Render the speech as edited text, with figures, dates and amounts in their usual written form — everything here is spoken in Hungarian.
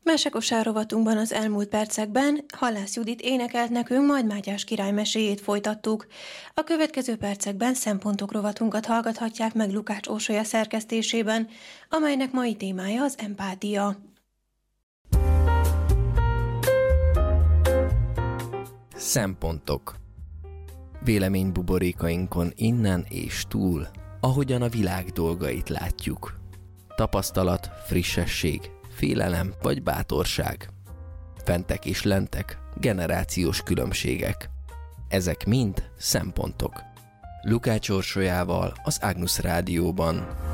Mesekosár rovatunkban az elmúlt percekben Halász Judit énekelt nekünk, majd Mátyás király meséjét folytattuk. A következő percekben Szempontok rovatunkat hallgathatják meg Lukács Orsolya szerkesztésében, amelynek mai témája az empátia. Szempontok. Véleménybuborékainkon innen és túl, ahogyan a világ dolgait látjuk. Tapasztalat, frissesség, félelem vagy bátorság. Fentek és lentek, generációs különbségek. Ezek mind szempontok. Lukács Orsolyával az Agnus Rádióban.